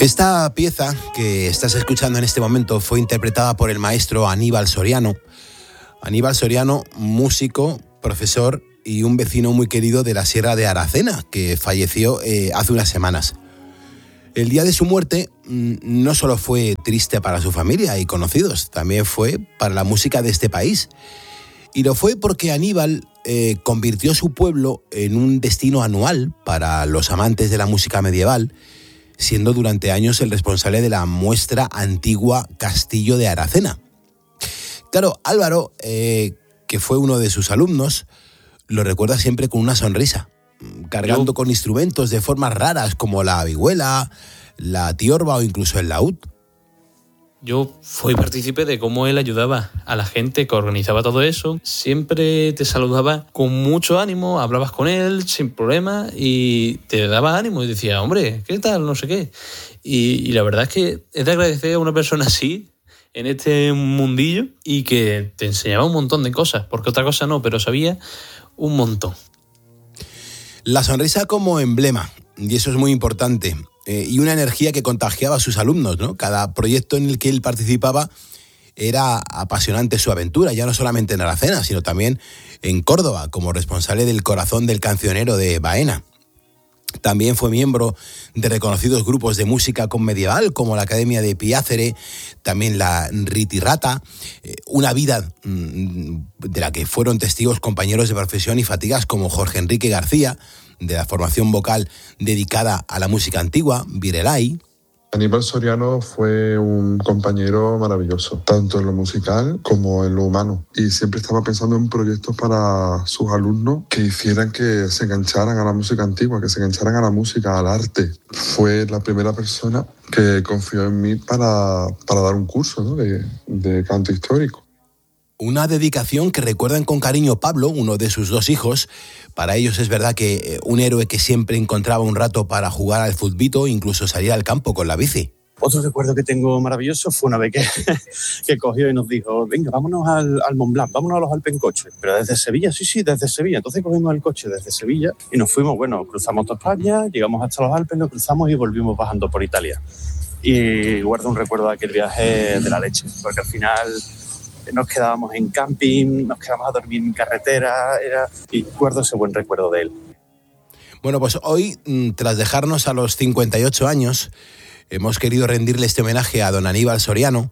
Esta pieza que estás escuchando en este momento fue interpretada por el maestro Aníbal Soriano. Aníbal Soriano, músico, profesor y un vecino muy querido de la Sierra de Aracena, que falleció hace unas semanas. El día de su muerte no solo fue triste para su familia y conocidos, también fue para la música de este país. Y lo fue porque Aníbal convirtió su pueblo en un destino anual para los amantes de la música medieval, siendo durante años el responsable de la muestra antigua Castillo de Aracena. Claro, Álvaro, que fue uno de sus alumnos, lo recuerda siempre con una sonrisa, cargando con instrumentos de formas raras como la vihuela, la tiorba o incluso el laúd. Yo fui partícipe de cómo él ayudaba a la gente que organizaba todo eso. Siempre te saludaba con mucho ánimo, hablabas con él sin problema y te daba ánimo y decía, hombre, ¿qué tal? No sé qué. Y la verdad es que es de agradecer a una persona así en este mundillo y que te enseñaba un montón de cosas, porque otra cosa no, pero sabía un montón. La sonrisa como emblema, y eso es muy importante. Y una energía que contagiaba a sus alumnos, ¿no? Cada proyecto en el que él participaba era apasionante su aventura, ya no solamente en Aracena, sino también en Córdoba, como responsable del Corazón del Cancionero de Baena. También fue miembro de reconocidos grupos de música con medieval, como la Academia de Piácere, también la Ritirrata, una vida de la que fueron testigos compañeros de profesión y fatigas como Jorge Enrique García, de la formación vocal dedicada a la música antigua, Virelai. Aníbal Soriano fue un compañero maravilloso, tanto en lo musical como en lo humano. Y siempre estaba pensando en proyectos para sus alumnos que hicieran que se engancharan a la música antigua, que se engancharan a la música, al arte. Fue la primera persona que confió en mí para dar un curso, ¿no? de canto histórico. Una dedicación que recuerdan con cariño Pablo, uno de sus dos hijos. Para ellos es verdad que un héroe que siempre encontraba un rato para jugar al futbito, incluso salir al campo con la bici. Otro recuerdo que tengo maravilloso fue una vez que cogió y nos dijo, venga, vámonos al Mont Blanc, vámonos a los Alpes en coche. Pero desde Sevilla, sí, desde Sevilla. Entonces cogimos el coche desde Sevilla y nos fuimos, cruzamos toda España, llegamos hasta los Alpes, lo cruzamos y volvimos bajando por Italia. Y guardo un recuerdo de aquel viaje de la leche, porque al final nos quedábamos en camping, nos quedábamos a dormir en carretera, y guardo ese buen recuerdo de él. Bueno, pues hoy, tras dejarnos a los 58 años, hemos querido rendirle este homenaje a don Aníbal Soriano,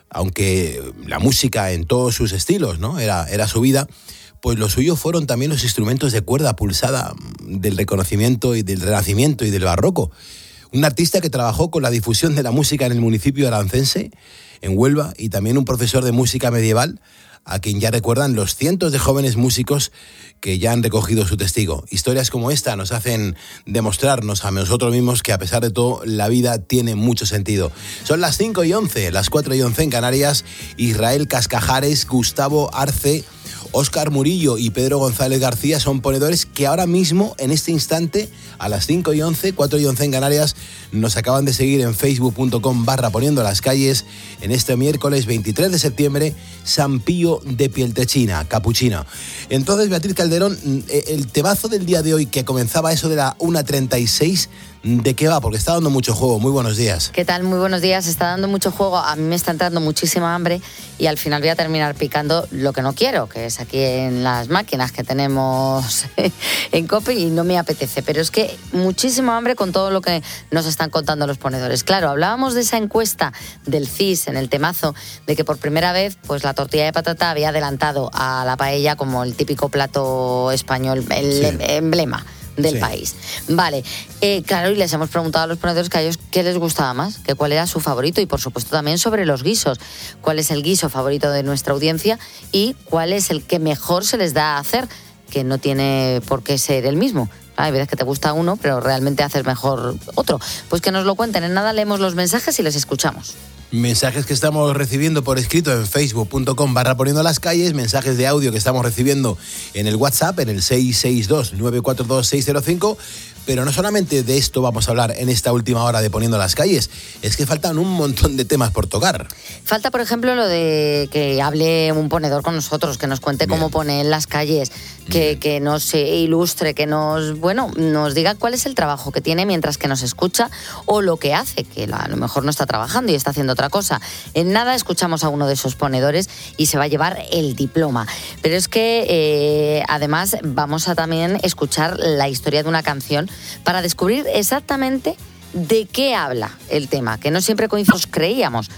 aunque la música en todos sus estilos, ¿no? Era su vida, pues lo suyo fueron también los instrumentos de cuerda pulsada del reconocimiento y del Renacimiento y del Barroco. Un artista que trabajó con la difusión de la música en el municipio arancense, en Huelva, y también un profesor de música medieval, a quien ya recuerdan los cientos de jóvenes músicos que ya han recogido su testigo. Historias como esta nos hacen demostrarnos a nosotros mismos que a pesar de todo la vida tiene mucho sentido. Son las 5:11, las 4:11 en Canarias. Israel Cascajares, Gustavo Arce, Óscar Murillo y Pedro González García son ponedores que ahora mismo, en este instante, a las 5:11, 4:11 en Canarias, nos acaban de seguir en facebook.com/poniendo las calles en este miércoles 23 de septiembre, San Pío de Pieltrechina, Capuchino. Entonces, Beatriz Calderón, el temazo del día de hoy que comenzaba eso de la 1:36, ¿de qué va? Porque está dando mucho juego. Muy buenos días. ¿Qué tal? Muy buenos días. Está dando mucho juego. A mí me está entrando muchísima hambre y al final voy a terminar picando lo que no quiero, que es aquí en las máquinas que tenemos en COPE, y no me apetece. Pero es que muchísimo hambre con todo lo que nos están contando los ponedores. Claro, hablábamos de esa encuesta del CIS en el temazo, de que por primera vez pues la tortilla de patata había adelantado a la paella como el típico plato español, el emblema del país. Vale, claro, y les hemos preguntado a los ponedores que a ellos qué les gustaba más, que cuál era su favorito, y por supuesto también sobre los guisos, cuál es el guiso favorito de nuestra audiencia y cuál es el que mejor se les da a hacer, que no tiene por qué ser el mismo. Hay veces que te gusta uno, pero realmente haces mejor otro. Pues que nos lo cuenten. En nada leemos los mensajes y les escuchamos. Mensajes que estamos recibiendo por escrito en facebook.com/poniendo las calles, mensajes de audio que estamos recibiendo en el WhatsApp, en el 662-942-605, Pero no solamente de esto vamos a hablar en esta última hora de Poniendo las Calles, es que faltan un montón de temas por tocar. Falta, por ejemplo, lo de que hable un ponedor con nosotros, que nos cuente Bien. cómo pone en las calles, que nos ilustre, que nos diga cuál es el trabajo que tiene mientras que nos escucha o lo que hace, que a lo mejor no está trabajando y está haciendo otra cosa. En nada escuchamos a uno de esos ponedores y se va a llevar el diploma. Pero es que además vamos a también escuchar la historia de una canción para descubrir exactamente de qué habla el tema, que no siempre creíamos